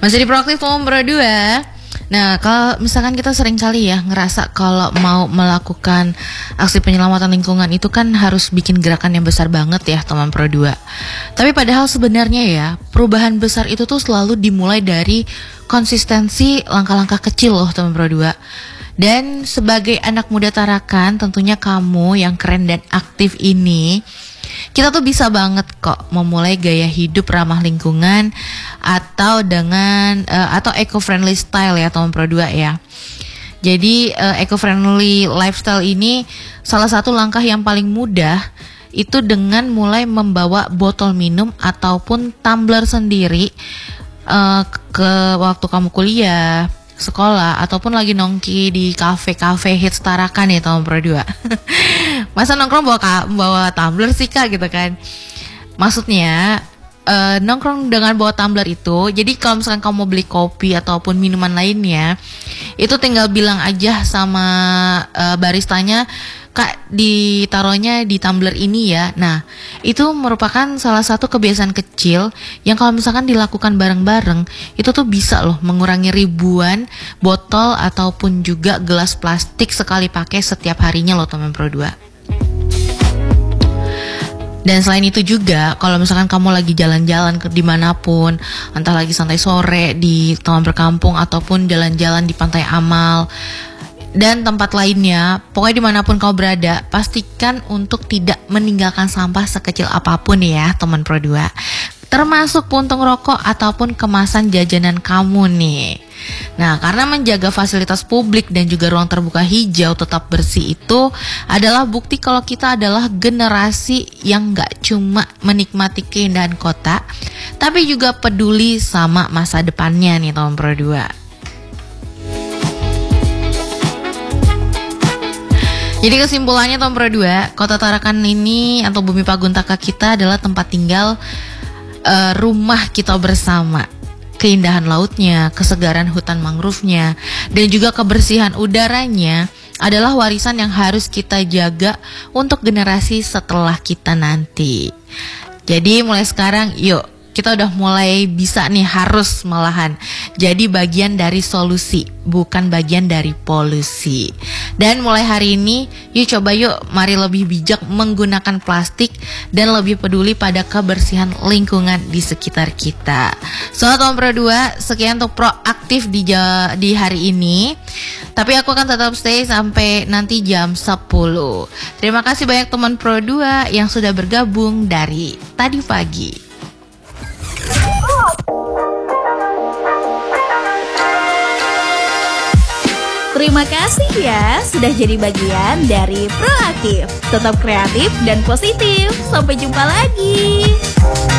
Masih di Proaktif nomor 2. Nah, kalau misalkan kita sering kali ya ngerasa kalau mau melakukan aksi penyelamatan lingkungan itu kan harus bikin gerakan yang besar banget ya teman Pro 2. Tapi padahal sebenarnya ya, perubahan besar itu tuh selalu dimulai dari konsistensi langkah-langkah kecil loh teman Pro 2. Dan sebagai anak muda Tarakan, tentunya kamu yang keren dan aktif ini, kita tuh bisa banget kok memulai gaya hidup ramah lingkungan atau dengan atau eco-friendly style ya teman Pro 2 ya. Jadi eco-friendly lifestyle ini salah satu langkah yang paling mudah itu dengan mulai membawa botol minum ataupun tumbler sendiri ke waktu kamu kuliah, sekolah, ataupun lagi nongki di kafe-kafe hits Tarakan ya teman Pro 2. Masa nongkrong bawa tumbler sih kak gitu kan. Maksudnya nongkrong dengan bawa tumbler itu, jadi kalau misalkan kamu mau beli kopi ataupun minuman lainnya, itu tinggal bilang aja sama baristanya, kak ditaruhnya di tumbler ini ya. Nah itu merupakan salah satu kebiasaan kecil yang kalau misalkan dilakukan bareng-bareng, itu tuh bisa loh mengurangi ribuan botol ataupun juga gelas plastik sekali pakai setiap harinya loh teman Pro 2. Dan selain itu juga, kalau misalkan kamu lagi jalan-jalan ke dimanapun, entah lagi santai sore di taman berkampung ataupun jalan-jalan di Pantai Amal dan tempat lainnya, pokoknya dimanapun kau berada, pastikan untuk tidak meninggalkan sampah sekecil apapun ya teman Pro 2. Termasuk puntung rokok ataupun kemasan jajanan kamu nih. Nah, karena menjaga fasilitas publik dan juga ruang terbuka hijau tetap bersih itu adalah bukti kalau kita adalah generasi yang gak cuma menikmati keindahan kota, tapi juga peduli sama masa depannya nih teman Pro 2. Jadi kesimpulannya teman Pro 2, Kota Tarakan ini atau Bumi Paguntaka kita adalah tempat tinggal rumah kita bersama. Keindahan lautnya, kesegaran hutan mangrove-nya, dan juga kebersihan udaranya adalah warisan yang harus kita jaga untuk generasi setelah kita nanti. Jadi mulai sekarang yuk, kita udah mulai bisa nih, harus malahan jadi bagian dari solusi, bukan bagian dari polusi. Dan mulai hari ini yuk coba yuk, mari lebih bijak menggunakan plastik dan lebih peduli pada kebersihan lingkungan di sekitar kita. Sobat Pro 2, sekian untuk Proaktif di hari ini. Tapi aku akan tetap stay sampai nanti jam 10. Terima kasih banyak teman Pro 2 yang sudah bergabung dari tadi pagi. Terima kasih ya sudah jadi bagian dari Proaktif. Tetap kreatif dan positif. Sampai jumpa lagi.